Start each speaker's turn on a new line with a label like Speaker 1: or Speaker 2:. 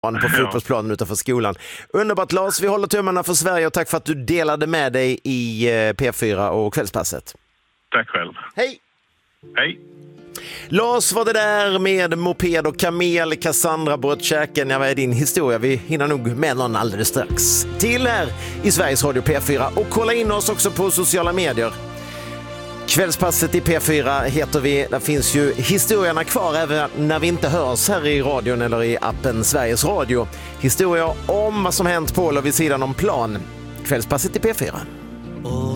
Speaker 1: på fotbollsplanen utanför skolan. Underbart Lars, vi håller tummarna för Sverige och tack för att du delade med dig i P4 och Kvällspasset.
Speaker 2: Tack själv.
Speaker 1: Hej!
Speaker 2: Hej!
Speaker 1: Lars var det där med moped och kamel, Cassandra bröt käken. Vad är din historia? Vi hinner nog med någon alldeles strax. Till här i Sveriges Radio P4 och kolla in oss också på sociala medier. Kvällspasset i P4 heter vi. Där finns ju historierna kvar även när vi inte hörs här i radion eller i appen Sveriges Radio. Historier om vad som hänt på eller vid sidan om plan. Kvällspasset i P4.